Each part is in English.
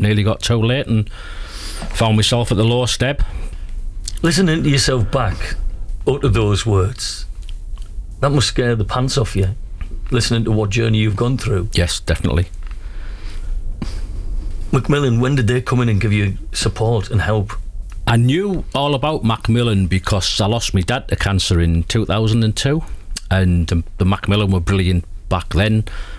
nearly got too late and found myself at the lower step. Listening to yourself back, utter those words, that must scare the pants off you, listening to what journey you've gone through. Yes, definitely. Macmillan, when did they come in and give you support and help? I knew all about Macmillan because I lost my dad to cancer in 2002, and the Macmillan were brilliant back then.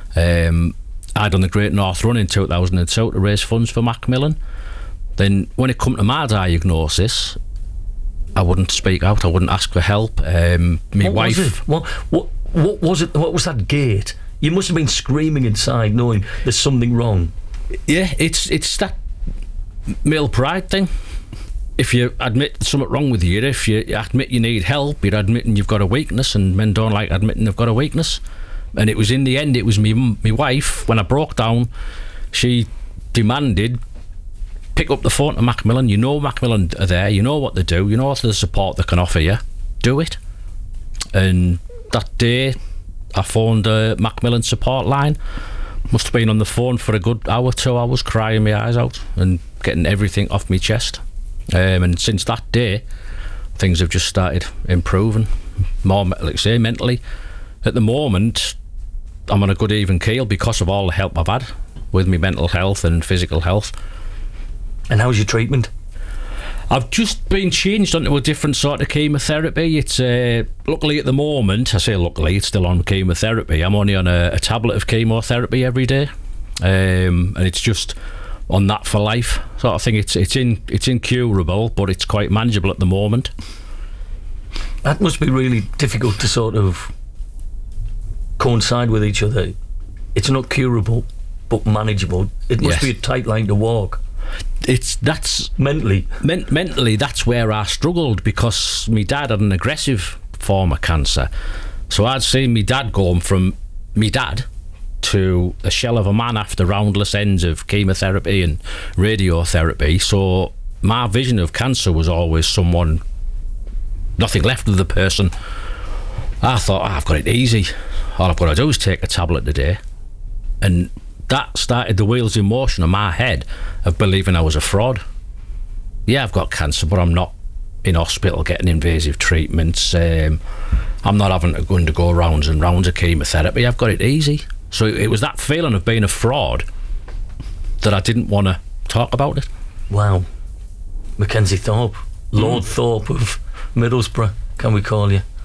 I done the Great North Run in 2002 to raise funds for Macmillan. Then when it come to my diagnosis, I wouldn't speak out, I wouldn't ask for help. My wife... What was it? What was that gate? You must have been screaming inside knowing there's something wrong. Yeah, it's that male pride thing. If you admit there's something wrong with you, if you admit you need help, you're admitting you've got a weakness, and men don't like admitting they've got a weakness. And it was in the end, it was me wife, when I broke down, she demanded, pick up the phone to Macmillan. You know Macmillan are there, you know what they do, you know what the support they can offer you. Do it. And that day, I phoned a Macmillan support line. Must have been on the phone for a good hour, 2 hours, crying my eyes out and getting everything off my chest. And since that day, things have just started improving. More, like I say, mentally. At the moment, I'm on a good even keel because of all the help I've had with my mental health and physical health. And how's your treatment? I've just been changed onto a different sort of chemotherapy. It's luckily at the moment, I say luckily, it's still on chemotherapy. I'm only on a tablet of chemotherapy every day, and it's just on that for life sort of thing. It's incurable, but it's quite manageable at the moment. That must be really difficult to sort of coincide with each other. It's not curable, but manageable. It must be a tight line to walk. That's mentally that's where I struggled, because my dad had an aggressive form of cancer. So I'd seen my dad going from me dad to a shell of a man after roundless ends of chemotherapy and radiotherapy. So my vision of cancer was always someone, nothing left of the person. I thought, I've got it easy, all I've got to do is take a tablet a day. And that started the wheels in motion in my head of believing I was a fraud. Yeah, I've got cancer, but I'm not in hospital getting invasive treatments. I'm not having to undergo rounds and rounds of chemotherapy. I've got it easy. So it was that feeling of being a fraud that I didn't want to talk about it. Wow. Mackenzie Thorpe, Lord Thorpe of Middlesbrough, can we call you?